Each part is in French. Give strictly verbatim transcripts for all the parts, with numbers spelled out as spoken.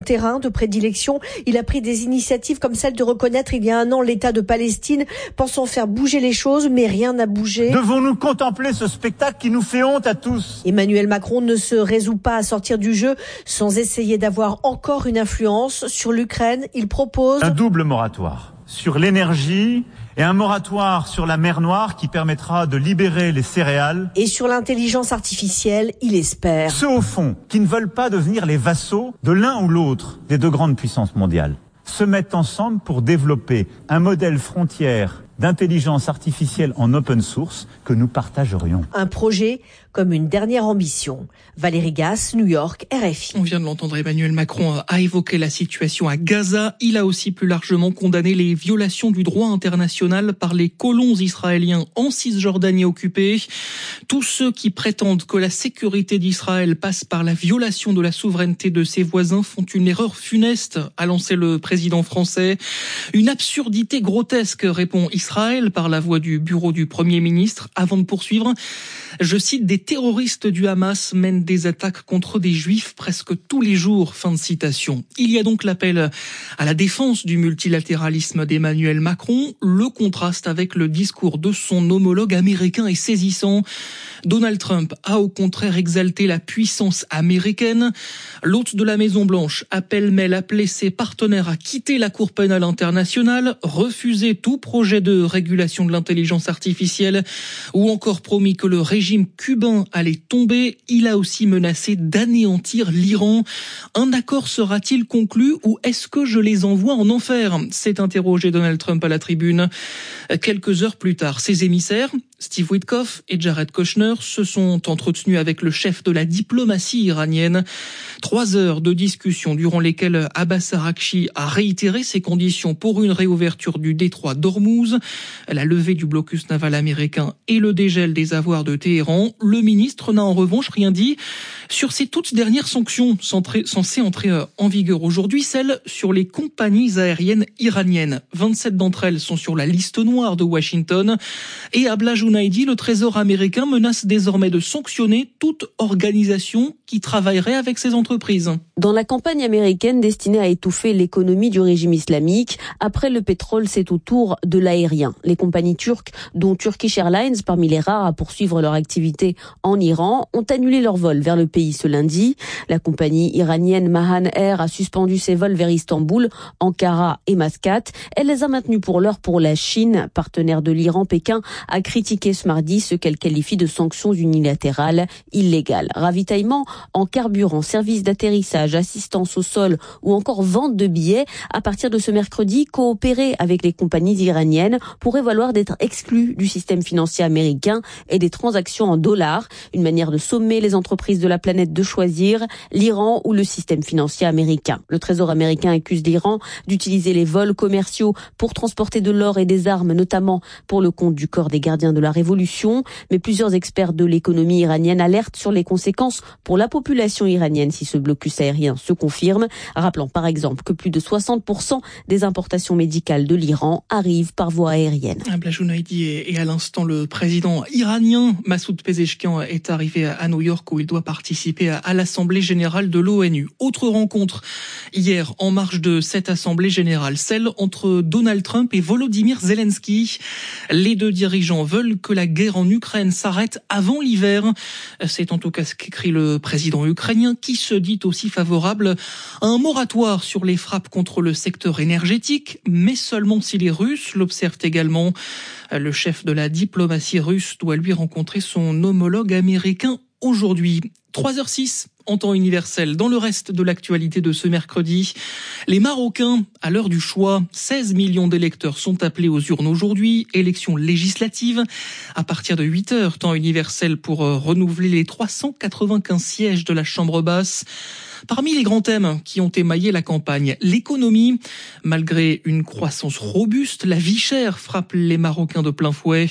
Terrain de prédilection, il a pris des initiatives comme celle de reconnaître il y a un an l'État de Palestine, pensant faire bouger les choses, mais rien n'a bougé. Devons-nous contempler ce spectacle qui nous fait honte à tous ? Emmanuel Macron ne se résout pas à sortir du jeu sans essayer d'avoir encore une influence sur l'Ukraine. Il propose un double moratoire sur l'énergie et un moratoire sur la mer Noire qui permettra de libérer les céréales. Et sur l'intelligence artificielle, il espère. Ceux au fond qui ne veulent pas devenir les vassaux de l'un ou l'autre des deux grandes puissances mondiales se mettent ensemble pour développer un modèle frontière d'intelligence artificielle en open source que nous partagerions. Un projet comme une dernière ambition. Valérie Gasse, New York, R F I. On vient de l'entendre, Emmanuel Macron a évoqué la situation à Gaza. Il a aussi plus largement condamné les violations du droit international par les colons israéliens en Cisjordanie occupée. Tous ceux qui prétendent que la sécurité d'Israël passe par la violation de la souveraineté de ses voisins font une erreur funeste, a lancé le président français. Une absurdité grotesque, répond Israël par la voix du bureau du Premier ministre, avant de poursuivre. Je cite, des terroristes du Hamas mènent des attaques contre des juifs presque tous les jours. Fin de citation. Il y a donc l'appel à la défense du multilatéralisme d'Emmanuel Macron. Le contraste avec le discours de son homologue américain est saisissant. Donald Trump a au contraire exalté la puissance américaine. L'hôte de la Maison-Blanche a pêle-mêle appelé ses partenaires à quitter la Cour pénale internationale, refuser tout projet de régulation de l'intelligence artificielle ou encore promis que le régime cubain allait tomber. Il a aussi menacé d'anéantir l'Iran. Un accord sera-t-il conclu ou est-ce que je les envoie en enfer ? S'est interrogé Donald Trump à la Tribune. Quelques heures plus tard, ses émissaires, Steve Witkoff et Jared Kushner, se sont entretenus avec le chef de la diplomatie iranienne. Trois heures de discussion durant lesquelles Abbas Araghchi a réitéré ses conditions pour une réouverture du détroit d'Ormuz, la levée du blocus naval américain et le dégel des avoirs de Téhéran. Le ministre n'a en revanche rien dit sur ces toutes dernières sanctions censées entrer en vigueur aujourd'hui, celles sur les compagnies aériennes iraniennes. vingt-sept d'entre elles sont sur la liste noire de Washington. Et Abla Junaidi, le Trésor américain, menace désormais de sanctionner toute organisation qui travaillerait avec ces entreprises. Dans la campagne américaine destinée à étouffer l'économie du régime islamique, après le pétrole, c'est au tour de l'aérien. Les compagnies turques, dont Turkish Airlines, parmi les rares à poursuivre leur activité en Iran, ont annulé leur vol vers le pays ce lundi. La compagnie iranienne Mahan Air a suspendu ses vols vers Istanbul, Ankara et Mascate. Elle les a maintenus pour l'heure pour la Chine, partenaire de l'Iran. Pékin a critiqué ce mardi ce qu'elle qualifie de sanctions unilatérales illégales. Ravitaillement en carburant, service d'atterrissage, assistance au sol ou encore vente de billets. À partir de ce mercredi, coopérer avec les compagnies iraniennes pourrait valoir d'être exclu du système financier américain et des transactions en dollars. Une manière de sommer les entreprises de la planète de choisir l'Iran ou le système financier américain. Le Trésor américain accuse l'Iran d'utiliser les vols commerciaux pour transporter de l'or et des armes, notamment pour le compte du corps des gardiens de la Révolution. Mais plusieurs experts de l'économie iranienne alertent sur les conséquences pour la population iranienne si ce blocus aérien se confirme, rappelant par exemple que plus de soixante pour cent des importations médicales de l'Iran arrivent par voie aérienne. Abla Junaidi et à l'instant le président iranien Massoud Pezeshkian est arrivé à New York où il doit participer à l'Assemblée générale de l'ONU. Autre rencontre hier en marge de cette Assemblée générale, celle entre Donald Trump et Volodymyr Zelensky. Les deux dirigeants veulent que la guerre en Ukraine s'arrête avant l'hiver. C'est en tout cas ce qu'écrit le président ukrainien qui se dit aussi favorable à un moratoire sur les frappes contre le secteur énergétique, mais seulement si les Russes l'observent également. Le chef de la diplomatie russe doit lui rencontrer son homologue américain aujourd'hui. trois heures six en temps universel. Dans le reste de l'actualité de ce mercredi, les Marocains, à l'heure du choix, seize millions d'électeurs sont appelés aux urnes aujourd'hui. Élection législative à partir de huit heures, temps universel pour renouveler les trois cent quatre-vingt-quinze sièges de la Chambre basse. Parmi les grands thèmes qui ont émaillé la campagne, l'économie. Malgré une croissance robuste, la vie chère frappe les Marocains de plein fouet.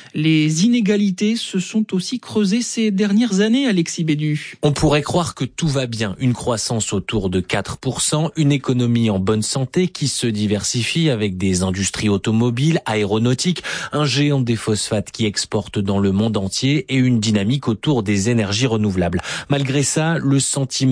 Les inégalités se sont aussi creusées ces dernières années, Alexis Bédu. On pourrait croire que tout va bien. Une croissance autour de quatre pour cent, une économie en bonne santé qui se diversifie avec des industries automobiles, aéronautiques, un géant des phosphates qui exporte dans le monde entier et une dynamique autour des énergies renouvelables. Malgré ça, le sentiment de déclin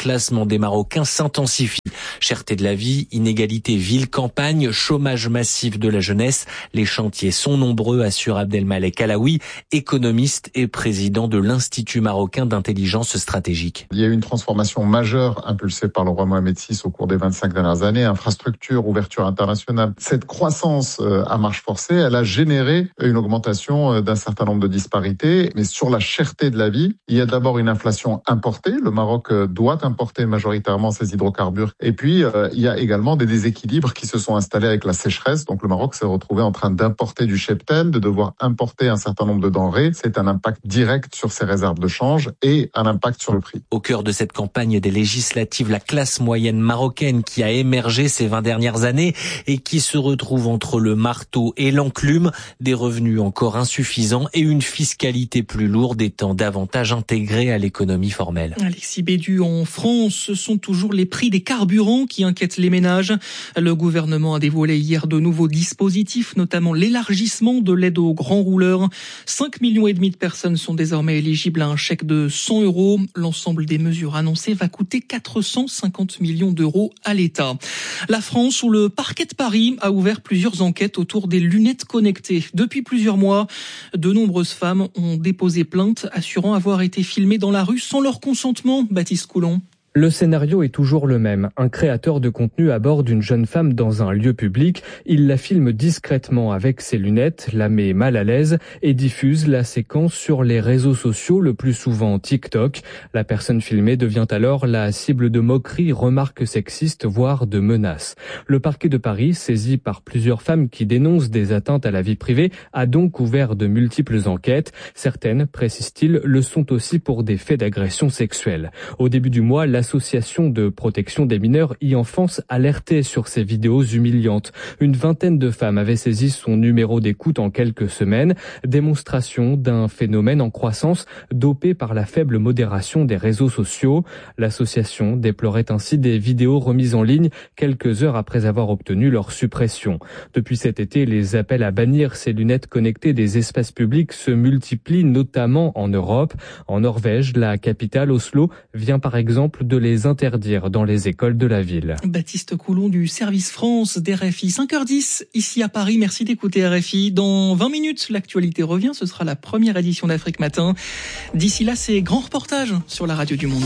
classement des Marocains s'intensifie. Cherté de la vie, inégalité ville-campagne, chômage massif de la jeunesse. Les chantiers sont nombreux, assure Abdelmalek Alaoui, économiste et président de l'Institut marocain d'intelligence stratégique. Il y a eu une transformation majeure impulsée par le roi Mohamed six au cours des vingt-cinq dernières années. Infrastructure, ouverture internationale. Cette croissance à marche forcée, elle a généré une augmentation d'un certain nombre de disparités. Mais sur la cherté de la vie, il y a d'abord une inflation importée. Le Maroc doit importer majoritairement ses hydrocarbures. Et puis, euh, il y a également des déséquilibres qui se sont installés avec la sécheresse. Donc le Maroc s'est retrouvé en train d'importer du cheptel, de devoir importer un certain nombre de denrées. C'est un impact direct sur ses réserves de change et un impact sur le prix. Au cœur de cette campagne des législatives, la classe moyenne marocaine qui a émergé ces vingt dernières années et qui se retrouve entre le marteau et l'enclume, des revenus encore insuffisants et une fiscalité plus lourde étant davantage intégrée à l'économie formelle. Alexis Bédu, en France, ce sont toujours les prix des carburants qui inquiètent les ménages. Le gouvernement a dévoilé hier de nouveaux dispositifs, notamment l'élargissement de l'aide aux grands rouleurs. cinq millions et demi de personnes sont désormais éligibles à un chèque de cent euros. L'ensemble des mesures annoncées va coûter quatre cent cinquante millions d'euros à l'État. La France, où le parquet de Paris a ouvert plusieurs enquêtes autour des lunettes connectées. Depuis plusieurs mois, de nombreuses femmes ont déposé plainte, assurant avoir été filmées dans la rue sans leur consentement. Baptiste Coulon. Le scénario est toujours le même. Un créateur de contenu aborde une jeune femme dans un lieu public. Il la filme discrètement avec ses lunettes, la met mal à l'aise et diffuse la séquence sur les réseaux sociaux, le plus souvent TikTok. La personne filmée devient alors la cible de moqueries, remarques sexistes, voire de menaces. Le parquet de Paris, saisi par plusieurs femmes qui dénoncent des atteintes à la vie privée, a donc ouvert de multiples enquêtes. Certaines, précise-t-il, le sont aussi pour des faits d'agression sexuelle. Au début du mois, la L'association de protection des mineurs e-enfance alertait sur ces vidéos humiliantes. Une vingtaine de femmes avaient saisi son numéro d'écoute en quelques semaines. Démonstration d'un phénomène en croissance dopé par la faible modération des réseaux sociaux. L'association déplorait ainsi des vidéos remises en ligne quelques heures après avoir obtenu leur suppression. Depuis cet été, les appels à bannir ces lunettes connectées des espaces publics se multiplient, notamment en Europe. En Norvège, la capitale Oslo vient par exemple de les interdire dans les écoles de la ville. Baptiste Coulon du service France d'R F I, cinq heures dix ici à Paris. Merci d'écouter R F I. Dans vingt minutes, l'actualité revient. Ce sera la première édition d'Afrique Matin. D'ici là, c'est grand reportage sur la radio du Monde.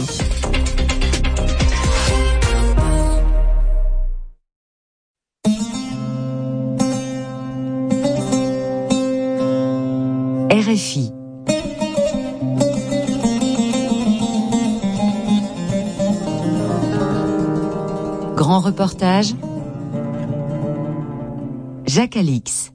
R F I. Grand reportage, Jacques Alix.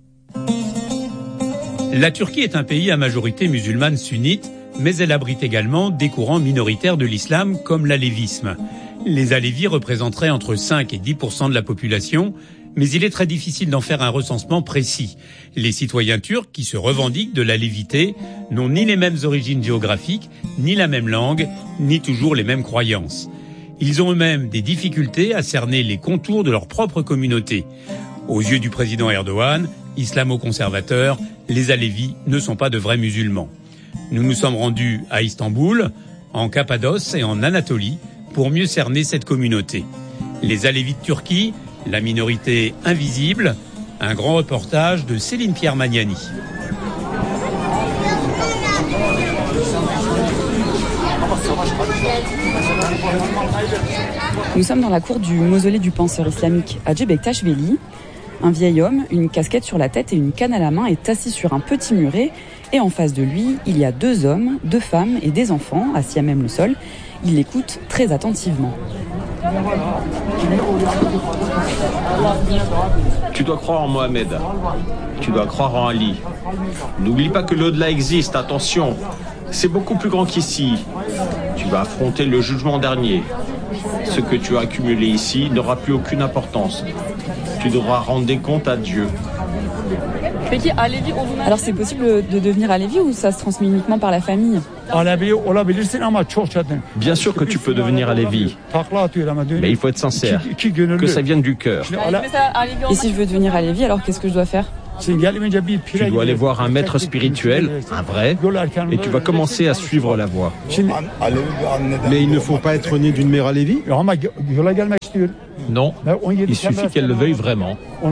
La Turquie est un pays à majorité musulmane sunnite, mais elle abrite également des courants minoritaires de l'islam comme l'alévisme. Les alévis représenteraient entre cinq et dix pour cent de la population, mais il est très difficile d'en faire un recensement précis. Les citoyens turcs qui se revendiquent de l'alévité n'ont ni les mêmes origines géographiques, ni la même langue, ni toujours les mêmes croyances. Ils ont eux-mêmes des difficultés à cerner les contours de leur propre communauté. Aux yeux du président Erdogan, islamo-conservateur, les alévis ne sont pas de vrais musulmans. Nous nous sommes rendus à Istanbul, en Cappadoce et en Anatolie pour mieux cerner cette communauté. Les alévis de Turquie, la minorité invisible, un grand reportage de Céline Pierre Magnani. Nous sommes dans la cour du mausolée du penseur islamique Hacı Bektaş-Veli. Un vieil homme, une casquette sur la tête et une canne à la main est assis sur un petit muret. Et en face de lui, il y a deux hommes, deux femmes et des enfants assis à même le sol. Il l'écoute très attentivement. Tu dois croire en Mohamed. Tu dois croire en Ali. N'oublie pas que l'au-delà existe, attention. C'est beaucoup plus grand qu'ici. Tu vas affronter le jugement dernier. Ce que tu as accumulé ici n'aura plus aucune importance. Tu devras rendre des comptes à Dieu. Alors c'est possible de devenir alévi ou ça se transmet uniquement par la famille ? Bien sûr que tu peux devenir alévi, mais il faut être sincère, que ça vienne du cœur. Et si je veux devenir alévi, alors qu'est-ce que je dois faire ? Tu dois aller voir un maître spirituel, un vrai, et tu vas commencer à suivre la voie. Mais il ne faut pas être né d'une mère Alevi ? Non, il suffit qu'elle le veuille vraiment.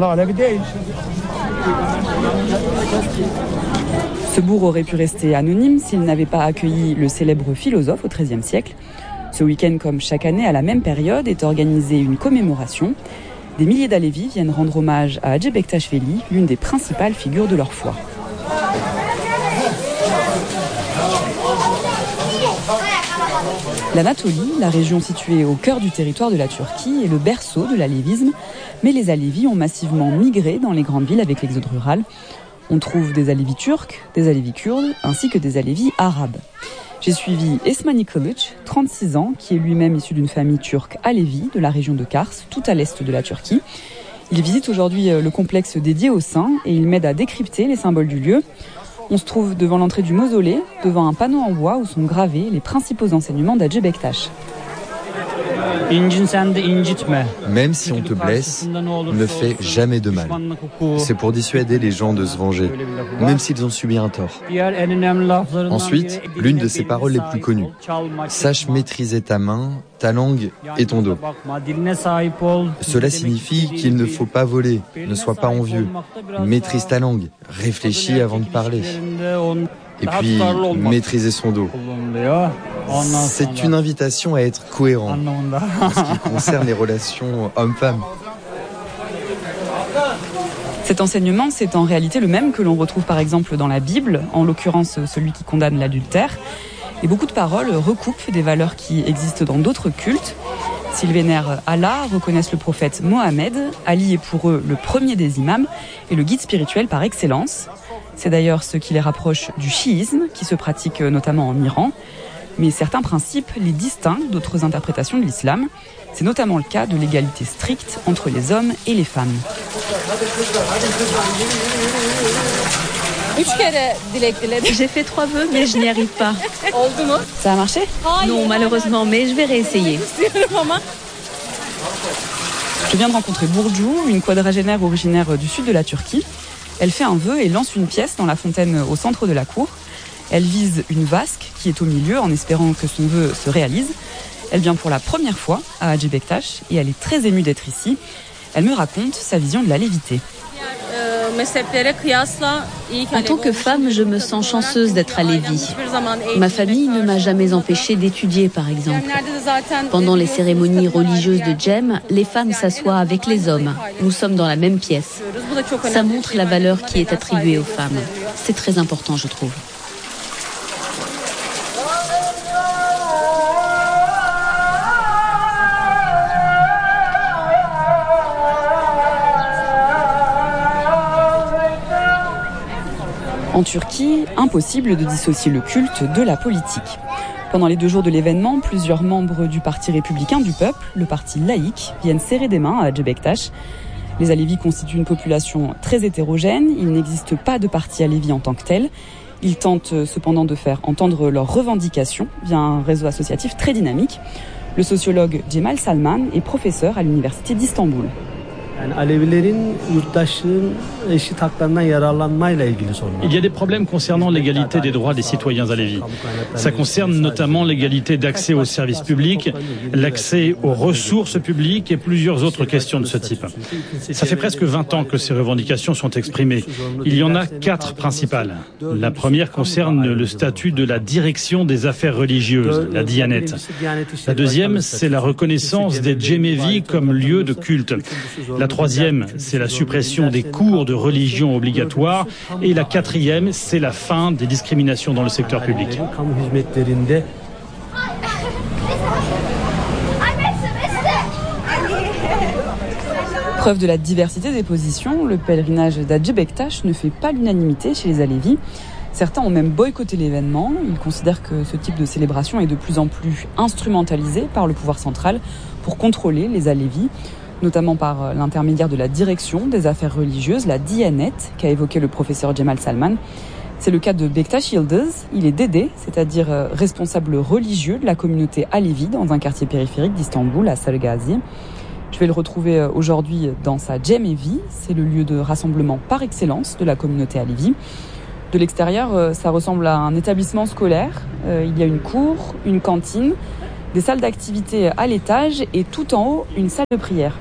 Ce bourg aurait pu rester anonyme s'il n'avait pas accueilli le célèbre philosophe au treizième siècle. Ce week-end, comme chaque année à la même période, est organisée une commémoration. Des milliers d'Alévis viennent rendre hommage à Hacı Bektaş Veli, l'une des principales figures de leur foi. L'Anatolie, la région située au cœur du territoire de la Turquie, est le berceau de l'alévisme, mais les Alévis ont massivement migré dans les grandes villes avec l'exode rural. On trouve des Alévis turcs, des Alévis kurdes, ainsi que des Alévis arabes. J'ai suivi Esmani Kılıç, trente-six ans, qui est lui-même issu d'une famille turque alévi de la région de Kars, tout à l'est de la Turquie. Il visite aujourd'hui le complexe dédié aux saints et il m'aide à décrypter les symboles du lieu. On se trouve devant l'entrée du mausolée, devant un panneau en bois où sont gravés les principaux enseignements d'Hacı Bektaş. Même si on te blesse, ne fais jamais de mal. C'est pour dissuader les gens de se venger, même s'ils ont subi un tort. Ensuite, l'une de ses paroles les plus connues. Sache maîtriser ta main, ta langue et ton dos. Cela signifie qu'il ne faut pas voler, ne sois pas envieux. Maîtrise ta langue, réfléchis avant de parler. Et puis, maîtriser son dos. C'est une invitation à être cohérent en ce qui concerne les relations hommes-femmes. Cet enseignement, c'est en réalité le même que l'on retrouve par exemple dans la Bible, en l'occurrence celui qui condamne l'adultère. Et beaucoup de paroles recoupent des valeurs qui existent dans d'autres cultes. S'ils vénèrent Allah, reconnaissent le prophète Mohammed, Ali est pour eux le premier des imams et le guide spirituel par excellence. C'est d'ailleurs ce qui les rapproche du chiisme, qui se pratique notamment en Iran. Mais certains principes les distinguent d'autres interprétations de l'islam. C'est notamment le cas de l'égalité stricte entre les hommes et les femmes. J'ai fait trois vœux, mais je n'y arrive pas. Ça a marché ? Non, malheureusement, mais je vais réessayer. Je viens de rencontrer Burcu, une quadragénaire originaire du sud de la Turquie. Elle fait un vœu et lance une pièce dans la fontaine au centre de la cour. Elle vise une vasque qui est au milieu en espérant que son vœu se réalise. Elle vient pour la première fois à Hacı Bektaş et elle est très émue d'être ici. Elle me raconte sa vision de la lévité. En tant que femme, je me sens chanceuse d'être alévi. Ma famille ne m'a jamais empêchée d'étudier, par exemple. Pendant les cérémonies religieuses de Cem, les femmes s'assoient avec les hommes. Nous sommes dans la même pièce. Ça montre la valeur qui est attribuée aux femmes. C'est très important, je trouve. En Turquie, impossible de dissocier le culte de la politique. Pendant les deux jours de l'événement, plusieurs membres du Parti républicain du peuple, le parti laïque, viennent serrer des mains à Hacı Bektaş. Les Alévis constituent une population très hétérogène. Il n'existe pas de parti alévi en tant que tel. Ils tentent cependant de faire entendre leurs revendications via un réseau associatif très dynamique. Le sociologue Cemal Salman est professeur à l'université d'Istanbul. Il y a des problèmes concernant l'égalité des droits des citoyens alévis. Ça concerne notamment l'égalité d'accès aux services publics, l'accès aux ressources publiques et plusieurs autres questions de ce type. Ça fait presque vingt ans que ces revendications sont exprimées. Il y en a quatre principales. La première concerne le statut de la direction des affaires religieuses, la Diyanet. La deuxième, c'est la reconnaissance des Cemevi comme lieu de culte. La troisième, c'est la suppression des cours de religion obligatoires. Et la quatrième, c'est la fin des discriminations dans le secteur public. Preuve de la diversité des positions, le pèlerinage d'Hacı Bektaş ne fait pas l'unanimité chez les Alévis. Certains ont même boycotté l'événement. Ils considèrent que ce type de célébration est de plus en plus instrumentalisé par le pouvoir central pour contrôler les Alévis, notamment par l'intermédiaire de la direction des affaires religieuses, la Diyanet, qu'a évoqué le professeur Cemal Salman. C'est le cas de Bektaş Yıldız. Il est dédé, c'est-à-dire responsable religieux de la communauté alévi dans un quartier périphérique d'Istanbul, à Sarıgazi. Je vais le retrouver aujourd'hui dans sa Djem Evi. C'est le lieu de rassemblement par excellence de la communauté Alevi. De l'extérieur, ça ressemble à un établissement scolaire. Il y a une cour, une cantine, des salles d'activité à l'étage et tout en haut, une salle de prière.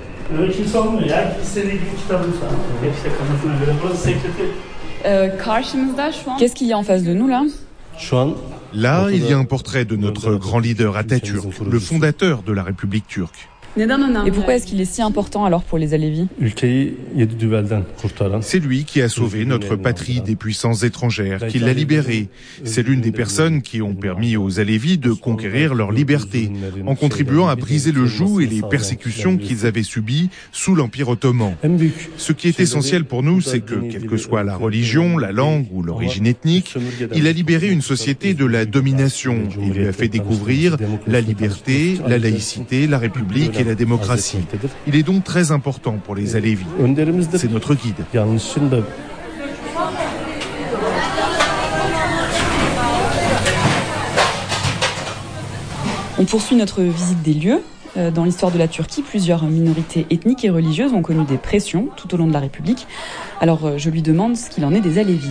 Qu'est-ce qu'il y a en face de nous là ? Là, il y a un portrait de notre grand leader Atatürk, le fondateur de la République turque. Et pourquoi est-ce qu'il est si important alors pour les Alevis ? C'est lui qui a sauvé notre patrie des puissances étrangères, qui l'a libérée. C'est l'une des personnes qui ont permis aux Alevis de conquérir leur liberté, en contribuant à briser le joug et les persécutions qu'ils avaient subies sous l'Empire ottoman. Ce qui est essentiel pour nous, c'est que, quelle que soit la religion, la langue ou l'origine ethnique, il a libéré une société de la domination. Il lui a fait découvrir la liberté, la laïcité, la République et la démocratie. Il est donc très important pour les Alevis. C'est notre guide. On poursuit notre visite des lieux. Dans l'histoire de la Turquie, plusieurs minorités ethniques et religieuses ont connu des pressions tout au long de la République. Alors je lui demande ce qu'il en est des Alevis.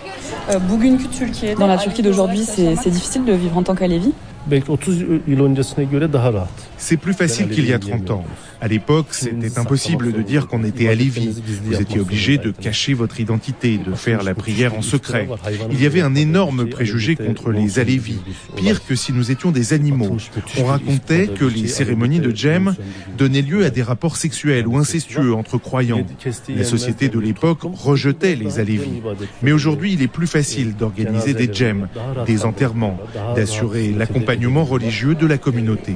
Dans la Turquie d'aujourd'hui, c'est, c'est difficile de vivre en tant qu'Alevi ? C'est plus facile qu'il y a trente ans. À l'époque, c'était impossible de dire qu'on était Alevi. Vous étiez obligé de cacher votre identité, de faire la prière en secret. Il y avait un énorme préjugé contre les Alevis, pire que si nous étions des animaux. On racontait que les cérémonies de Djem donnaient lieu à des rapports sexuels ou incestueux entre croyants. La société de l'époque rejetait les Alevis. Mais aujourd'hui, il est plus facile d'organiser des Djem, des enterrements, d'assurer l'accompagnement religieux de la communauté.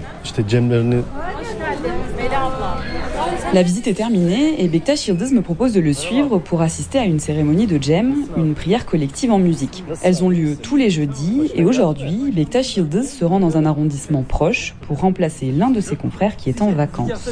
La visite est terminée et Bektaş Yıldız me propose de le suivre pour assister à une cérémonie de Djem, une prière collective en musique. Elles ont lieu tous les jeudis et aujourd'hui, Bektaş Yıldız se rend dans un arrondissement proche pour remplacer l'un de ses confrères qui est en vacances.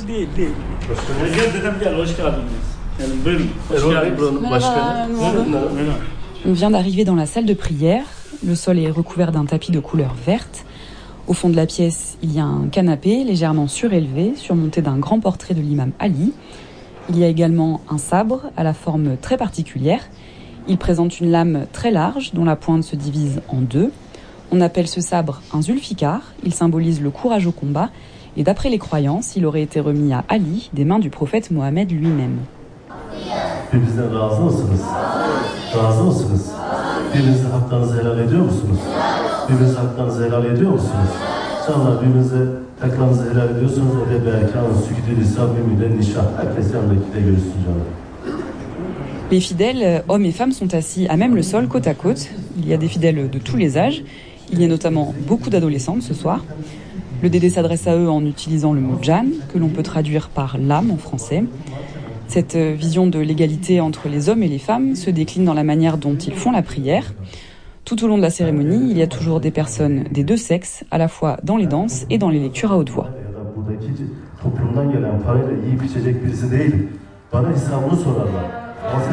On vient d'arriver dans la salle de prière. Le sol est recouvert d'un tapis de couleur verte. Au fond de la pièce, il y a un canapé légèrement surélevé, surmonté d'un grand portrait de l'imam Ali. Il y a également un sabre à la forme très particulière. Il présente une lame très large dont la pointe se divise en deux. On appelle ce sabre un zulfikar. Il symbolise le courage au combat. Et d'après les croyances, il aurait été remis à Ali des mains du prophète Mohammed lui-même. Les fidèles, hommes et femmes, sont assis à même le sol, côte à côte. Il y a des fidèles de tous les âges. Il y a notamment beaucoup d'adolescentes ce soir. Le Dédé s'adresse à eux en utilisant le mot « Jan », que l'on peut traduire par « l'âme » en français. Cette vision de l'égalité entre les hommes et les femmes se décline dans la manière dont ils font la prière. Tout au long de la cérémonie, il y a toujours des personnes des deux sexes, à la fois dans les danses et dans les lectures à haute voix.